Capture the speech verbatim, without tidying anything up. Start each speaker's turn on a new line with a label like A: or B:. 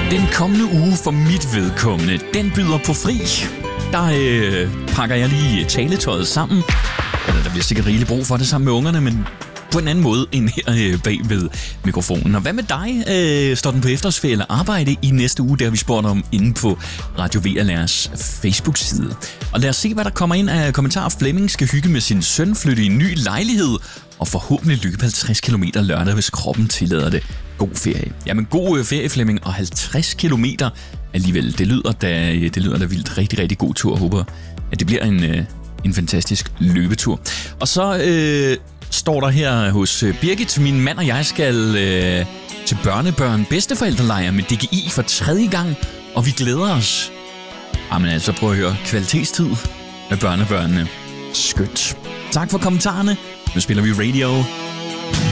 A: Den kommende uge for mit vedkommende, den byder på fri. Der øh, pakker jeg lige taletøjet sammen. Eller der bliver sikkert rigeligt brug for det sammen med ungerne, men på en anden måde end her øh, bag ved mikrofonen. Og hvad med dig? Øh, står den på efterårsferie eller arbejde i næste uge? Der har vi spurgt om inde på Radio V L R's Facebook-side. Og lad os se, hvad der kommer ind af kommentarer. Flemming skal hygge med sin søn, flytte i en ny lejlighed og forhåbentlig løbe halvtreds kilometer lørdag, hvis kroppen tillader det. God ferie. Jamen god ferie, Flemming, og halvtreds kilometer alligevel. Det lyder da, det lyder da vildt. Rigtig, rigtig god tur. Jeg håber, at det bliver en, en fantastisk løbetur. Og så øh, står der her hos Birgit, min mand og jeg skal øh, til børnebørn bedsteforældrelejr med D G I for tredje gang, og vi glæder os. Jamen altså, prøv at høre. Kvalitetstid med børnebørnene. Skønt. Tak for kommentarerne. Nu spiller vi radio.